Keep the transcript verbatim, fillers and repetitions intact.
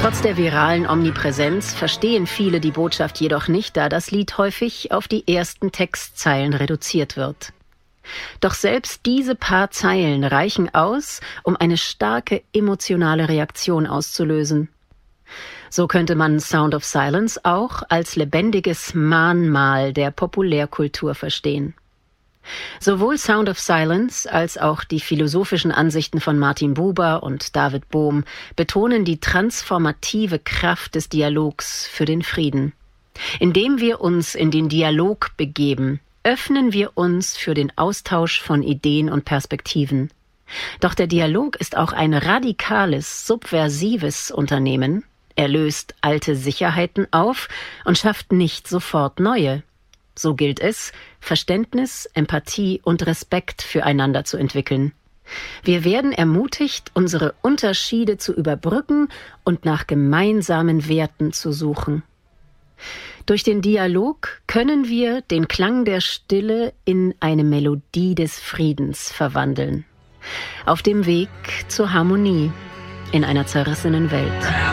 Trotz der viralen Omnipräsenz verstehen viele die Botschaft jedoch nicht, da das Lied häufig auf die ersten Textzeilen reduziert wird. Doch selbst diese paar Zeilen reichen aus, um eine starke emotionale Reaktion auszulösen. So könnte man Sound of Silence auch als lebendiges Mahnmal der Populärkultur verstehen. Sowohl Sound of Silence als auch die philosophischen Ansichten von Martin Buber und David Bohm betonen die transformative Kraft des Dialogs für den Frieden. Indem wir uns in den Dialog begeben, öffnen wir uns für den Austausch von Ideen und Perspektiven. Doch der Dialog ist auch ein radikales, subversives Unternehmen. Er löst alte Sicherheiten auf und schafft nicht sofort neue. So gilt es, Verständnis, Empathie und Respekt füreinander zu entwickeln. Wir werden ermutigt, unsere Unterschiede zu überbrücken und nach gemeinsamen Werten zu suchen. Durch den Dialog können wir den Klang der Stille in eine Melodie des Friedens verwandeln. Auf dem Weg zur Harmonie in einer zerrissenen Welt.